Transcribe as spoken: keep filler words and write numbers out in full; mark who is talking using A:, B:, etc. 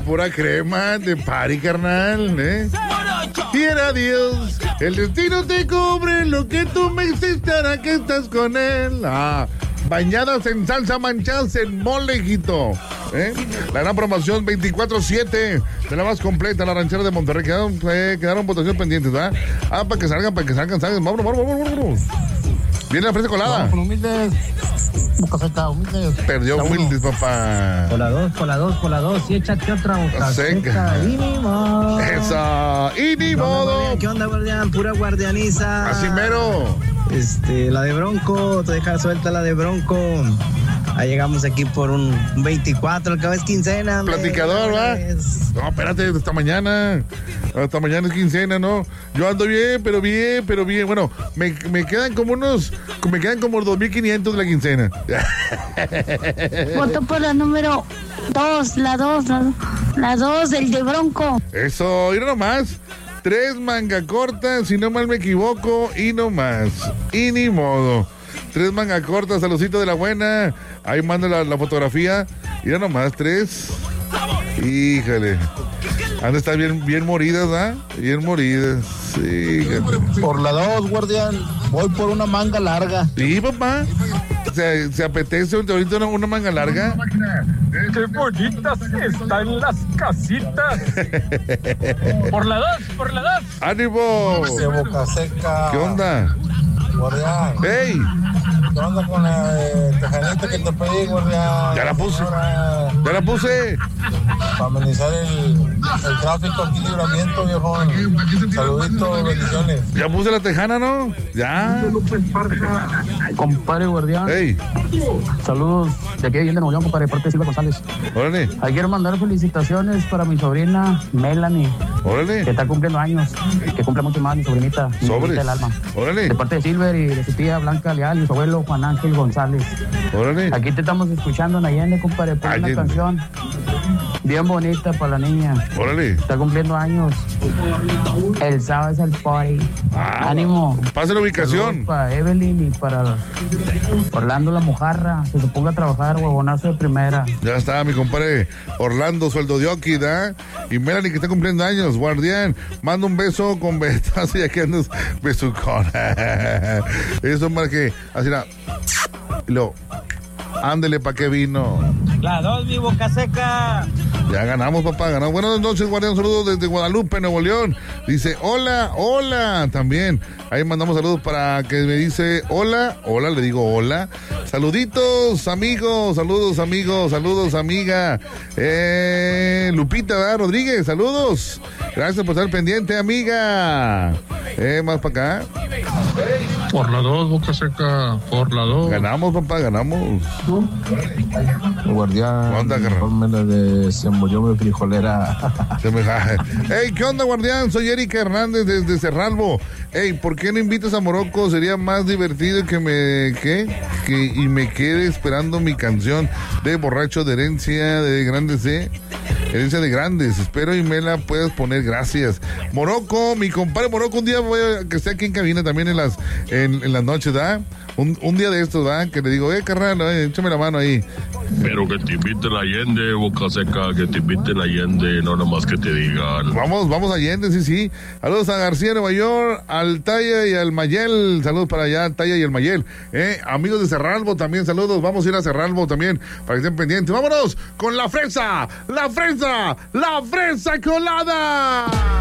A: pura crema de party, carnal, ¿eh? Quiera Dios, el destino te cubre lo que tú me hiciste ahora que estás con él. Ah, bañadas en salsa, manchadas en molejito. ¿Eh? La gran promoción veinticuatro siete de la más completa, la ranchera de Monterrey. Quedaron, eh, quedaron votaciones pendientes, ¿verdad? Ah, para que salgan, para que salgan, salgan. Vámonos, vámonos, vámonos, vámonos. Viene la fresa colada.
B: Vamos con humildes. Boca seca, humildes.
A: Perdió
B: La
A: humildes, papá.
B: Por la dos, por la dos, por la dos. Y échate otra boca seca. seca. Y ni modo.
A: Eso. Y ni modo.
B: ¿Qué onda, guardián? Pura guardianiza.
A: Así mero.
B: Este, la de Bronco. Te deja suelta la de Bronco. Ahí llegamos aquí por un veinticuatro, al cabo es quincena.
A: Platicador, ¿va? No, espérate, hasta mañana. Hasta mañana es quincena, ¿no? Yo ando bien, pero bien, pero bien. Bueno, me, me quedan como unos, me quedan como dos mil quinientos de la quincena.
C: Voto por la número dos, la dos, la, la dos, el de Bronco.
A: Eso, y no más. Tres manga cortas, si no mal me equivoco, y no más. Y ni modo. Tres manga cortas, saludcito de la buena. Ahí manda la, la fotografía. Y ya nomás, tres. Híjole. Han de estar bien, bien moridas, ¿ah? Bien moridas. Sí.
B: Por la dos, guardián. Voy por una manga larga.
A: Sí, papá. ¿Se, se apetece ahorita una, una manga larga?
D: ¡Qué bonitas están las casitas! Por la dos, por la dos.
A: ¡Ánimo!
B: De boca seca.
A: ¿Qué onda?
B: Guardián.
A: ¡Hey!
B: ¿Qué onda con la eh, tejanita que te pedí, guardián?
A: Ya la puse. Ya la puse.
B: Para amenizar el, el tráfico aquí, libramiento, viejo. Saluditos, bendiciones.
A: Ya puse la tejana, ¿no? Ya.
E: Compadre guardián.
A: ¡Hey!
E: Saludos de aquí de Nuevo León, compadre, de parte de Silva González.
A: Órale.
E: Ahí quiero mandar felicitaciones para mi sobrina Melanie,
A: Órale.
E: que está cumpliendo años, que cumple mucho más, mi sobrinita, mi
A: Sobres.
E: sobrinita del alma.
A: Órale.
E: De parte de Silver y de su tía Blanca Leal y su abuelo Juan Ángel González.
A: Órale.
E: Aquí te estamos escuchando en Allende, compadre, por una
A: Allende.
E: canción bien bonita para la niña.
A: Órale.
E: Está cumpliendo años. El sábado es el party.
A: Ah,
E: Ánimo.
A: pase la ubicación.
E: Saludos para Evelyn y para Orlando la mojarra. Que se ponga a trabajar, huevonazo de primera.
A: Ya está, mi compadre Orlando, sueldo de Oki, ¿da? Y Melanie, que está cumpliendo años, guardián. Manda un beso con betazo, ya que andas besucona. Eso para que, así la... Y luego, ándele, ¿pa' qué vino?
D: La dos, mi boca seca.
A: Ya ganamos, papá, ganamos. Buenas noches, guardián, saludos desde Guadalupe, Nuevo León. Dice, hola, hola, también. Ahí mandamos saludos para que me dice, hola, hola, le digo hola. Saluditos, amigos, saludos, amigos, saludos, amiga. Eh, Lupita, ¿verdad? Rodríguez, saludos. Gracias por estar pendiente, amiga. Eh, más para acá.
F: Por la dos, boca seca, por la dos.
A: Ganamos, papá, ganamos.
B: Guardián.
A: ¿Qué onda, carnal?
B: Ponme la de sembollón de frijolera.
A: Se me jaja. Ey, ¿qué onda, guardián? Soy Erika Hernández desde Cerralbo. Ey, ¿por qué no invitas a Morocco? Sería más divertido que me... ¿Qué? Que, y me quede esperando mi canción de borracho de herencia de grandes, ¿eh? Herencia de grandes. Espero y me la puedas poner. Gracias. Morocco, mi compadre Morocco, un día voy a que esté aquí en cabina también en las en, en las noches, ¿verdad? Un, un día de estos, ¿verdad? Que le digo, eh, carnal, eh, échame la mano ahí.
F: Pero que te invite la Allende, boca seca, que te invite la Allende, no nomás que te digan.
A: Vamos, vamos a Allende, sí, sí. Saludos a García, Nueva York, al Taya y al Mayel. Saludos para allá, al Taya y el Mayel. Eh, amigos de Cerralbo también, saludos. Vamos a ir a Cerralbo también para que estén pendientes. Vámonos con la fresa, la fresa, la fresa colada.